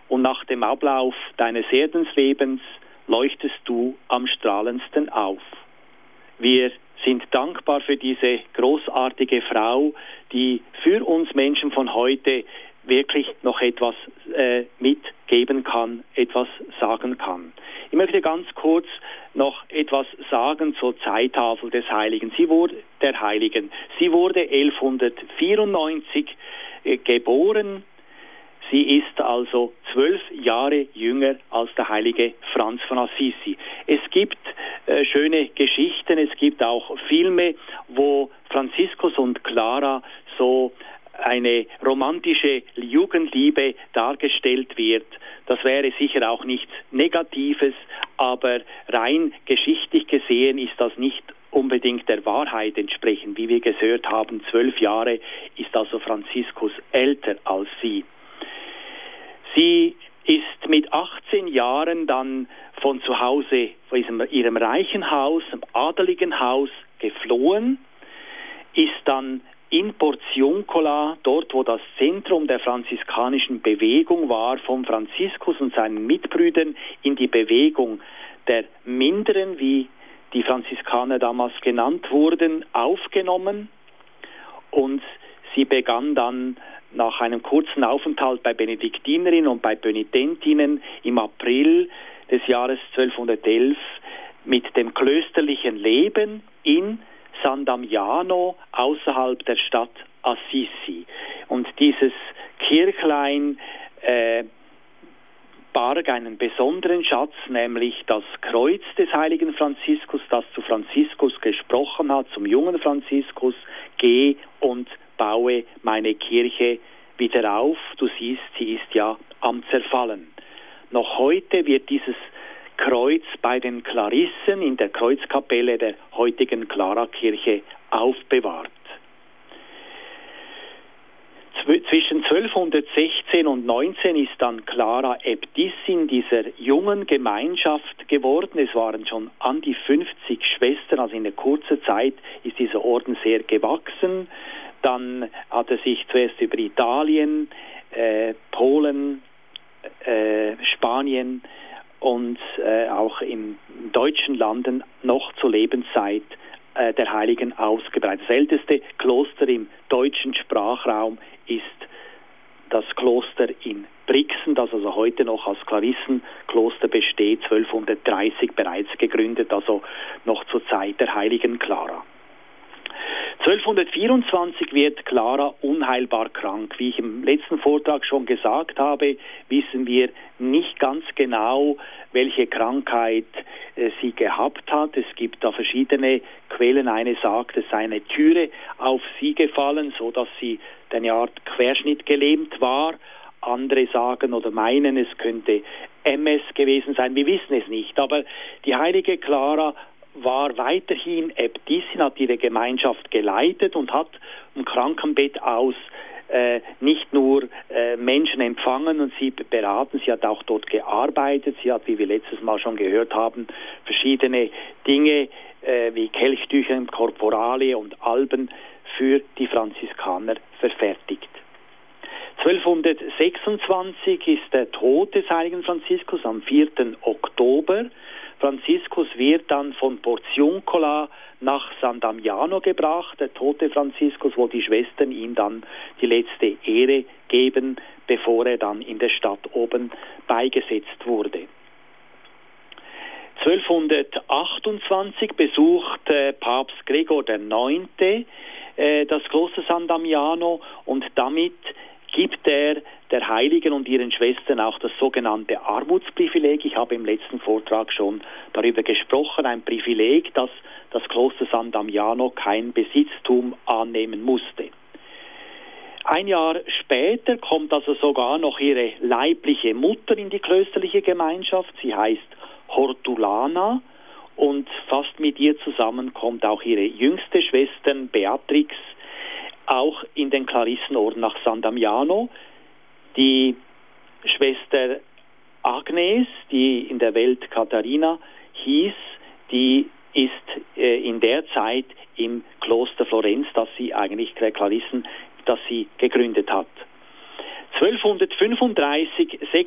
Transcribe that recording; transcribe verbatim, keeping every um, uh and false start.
und nach dem Ablauf deines Erdenslebens leuchtest du am strahlendsten auf. Wir sind dankbar für diese großartige Frau, die für uns Menschen von heute wirklich noch etwas äh, mitgeben kann, etwas sagen kann. Ich möchte ganz kurz noch etwas sagen zur Zeittafel des Heiligen. Sie wurde der Heiligen. Sie wurde elfhundertvierundneunzig äh, geboren. Sie ist also zwölf Jahre jünger als der heilige Franz von Assisi. Es gibt äh, schöne Geschichten, es gibt auch Filme, wo Franziskus und Clara so eine romantische Jugendliebe dargestellt wird. Das wäre sicher auch nichts Negatives, aber rein geschichtlich gesehen ist das nicht unbedingt der Wahrheit entsprechend. Wie wir gehört haben, zwölf Jahre ist also Franziskus älter als sie. Sie ist mit achtzehn Jahren dann von zu Hause, von ihrem, ihrem reichen Haus, einem adeligen Haus, geflohen, ist dann in Portiuncula, dort wo das Zentrum der franziskanischen Bewegung war, von Franziskus und seinen Mitbrüdern in die Bewegung der Minderen, wie die Franziskaner damals genannt wurden, aufgenommen, und sie begann dann nach einem kurzen Aufenthalt bei Benediktinerinnen und bei Penitentinnen im April des Jahres zwölfhundertelf mit dem klösterlichen Leben in San Damiano außerhalb der Stadt Assisi. Und dieses Kirchlein äh, barg einen besonderen Schatz, nämlich das Kreuz des heiligen Franziskus, das zu Franziskus gesprochen hat, zum jungen Franziskus: Geh und baue meine Kirche wieder auf. Du siehst, sie ist ja am Zerfallen. Noch heute wird dieses Kreuz bei den Klarissen in der Kreuzkapelle der heutigen Clara-Kirche aufbewahrt. Zwischen zwölfhundertsechzehn und neunzehn ist dann Clara Äbtissin dieser jungen Gemeinschaft geworden. Es waren schon an die fünfzig Schwestern, also in einer kurzen Zeit ist dieser Orden sehr gewachsen. Dann hat er sich zuerst über Italien, äh, Polen, äh, Spanien und äh, auch in deutschen Landen noch zur Lebenszeit äh, der Heiligen ausgebreitet. Das älteste Kloster im deutschen Sprachraum ist das Kloster in Brixen, das also heute noch als Klarissenkloster besteht, zwölfhundertdreißig bereits gegründet, also noch zur Zeit der Heiligen Clara. zwölfhundertvierundzwanzig wird Clara unheilbar krank. Wie ich im letzten Vortrag schon gesagt habe, wissen wir nicht ganz genau, welche Krankheit äh, sie gehabt hat. Es gibt da verschiedene Quellen. Eine sagt, es sei eine Türe auf sie gefallen, so dass sie eine Art Querschnitt gelähmt war. Andere sagen oder meinen, es könnte M S gewesen sein. Wir wissen es nicht. Aber die heilige Clara war weiterhin Äbtissin, hat ihre Gemeinschaft geleitet und hat im Krankenbett aus äh, nicht nur äh, Menschen empfangen und sie beraten, sie hat auch dort gearbeitet. Sie hat, wie wir letztes Mal schon gehört haben, verschiedene Dinge äh, wie Kelchtücher, Korporale und Alben für die Franziskaner verfertigt. zwölfhundertsechsundzwanzig ist der Tod des heiligen Franziskus am vierten Oktober. Franziskus wird dann von Portiuncula nach San Damiano gebracht, der tote Franziskus, wo die Schwestern ihm dann die letzte Ehre geben, bevor er dann in der Stadt oben beigesetzt wurde. zwölfhundertachtundzwanzig besucht äh, Papst Gregor der Neunte äh, das Kloster San Damiano, und damit gibt er der Heiligen und ihren Schwestern auch das sogenannte Armutsprivileg. Ich habe im letzten Vortrag schon darüber gesprochen, ein Privileg, dass das Kloster San Damiano kein Besitztum annehmen musste. Ein Jahr später kommt also sogar noch ihre leibliche Mutter in die klösterliche Gemeinschaft. Sie heißt Hortulana, und fast mit ihr zusammen kommt auch ihre jüngste Schwester Beatrix auch in den Klarissenorden nach San Damiano. Die Schwester Agnes, die in der Welt Katharina hieß, die ist äh, in der Zeit im Kloster Florenz, das sie eigentlich der Klarissen, das sie gegründet hat. zwölfhundertfünfunddreißig,